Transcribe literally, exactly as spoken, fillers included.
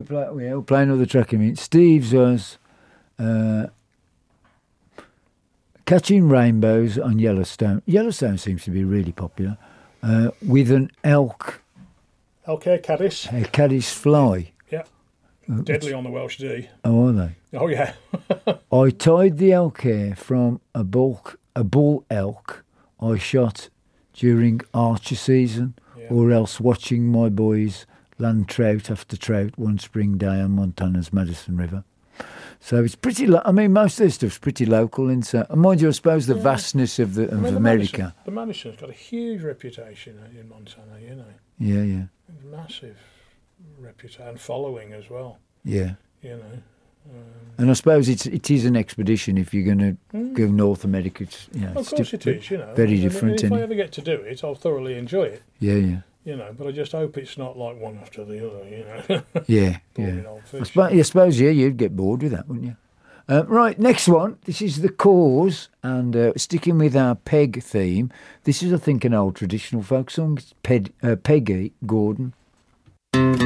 play, yeah, we'll play another track in a minute. Steve's was uh, Catching Rainbows on Yellowstone. Yellowstone seems to be really popular. Uh, with an elk. Elk hair caddis. A caddis fly. Yeah. Deadly on the Welsh Dee. Oh, are they? Oh, yeah. I tied the elk hair from a bulk, a bull elk I shot during archer season, yeah. or else watching my boys land trout after trout one spring day on Montana's Madison River. So it's pretty, lo- I mean, most of this stuff's pretty local. In so, and mind you, I suppose the yeah. vastness of, the, of I mean, America. The Madison, the Madison's got a huge reputation in Montana, you know. Yeah, yeah. Massive reputation and following as well. Yeah. You know. Um, and I suppose it's, it is an expedition if you're going to mm. go North America. It's, you know, well, of course it is, you know. Very and, different. And if I ever get to do it, I'll thoroughly enjoy it. Yeah, yeah. You know, but I just hope it's not like one after the other, you know. yeah, yeah. I suppose, I suppose, yeah, you'd get bored with that, wouldn't you? Uh, right, next one. This is The Cause, and uh, sticking with our Peg theme, this is, I think, an old traditional folk song. It's Ped, uh, Peggy Gordon.